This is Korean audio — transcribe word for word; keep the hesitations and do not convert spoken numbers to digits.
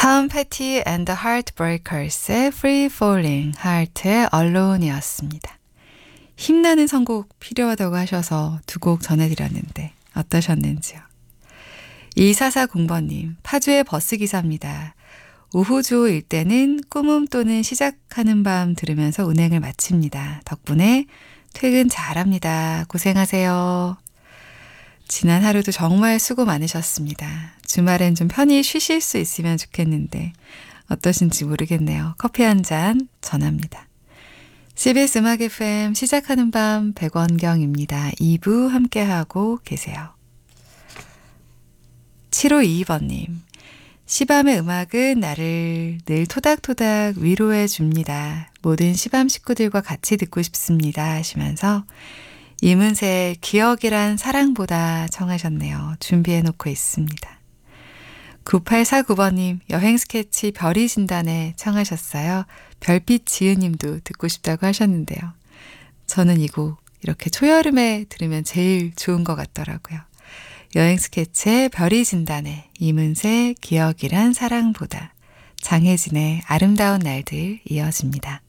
톰 패티 and the Heartbreakers의 Free Falling, 하트의 Alone이었습니다. 힘나는 선곡 필요하다고 하셔서 두 곡 전해드렸는데 어떠셨는지요? 이사사공 번님, 파주의 버스기사입니다. 오후조일 때는 꿈음 또는 시작하는 밤 들으면서 운행을 마칩니다. 덕분에 퇴근 잘합니다. 고생하세요. 지난 하루도 정말 수고 많으셨습니다. 주말엔 좀 편히 쉬실 수 있으면 좋겠는데 어떠신지 모르겠네요. 커피 한 잔 전합니다. 씨비에스 음악 에프엠 시작하는 밤 백원경입니다. 이 부 함께하고 계세요. 칠오이이 번님, 시밤의 음악은 나를 늘 토닥토닥 위로해 줍니다. 모든 시밤 식구들과 같이 듣고 싶습니다 하시면서 이문세의 기억이란 사랑보다 청하셨네요. 준비해놓고 있습니다. 구팔사구 번님, 여행 스케치 별이 진단에 청하셨어요. 별빛 지은님도 듣고 싶다고 하셨는데요. 저는 이 곡 이렇게 초여름에 들으면 제일 좋은 것 같더라고요. 여행 스케치의 별이 진단에, 이문세 기억이란 사랑보다, 장혜진의 아름다운 날들 이어집니다.